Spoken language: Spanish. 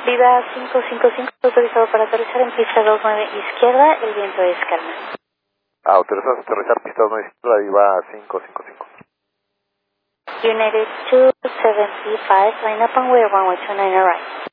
Viva 555, autorizado para aterrizar en pista 29 izquierda, el viento es calma. Autorizado a aterrizar pista 29 izquierda, Viva 555. United 275, line up on way runway 29 right.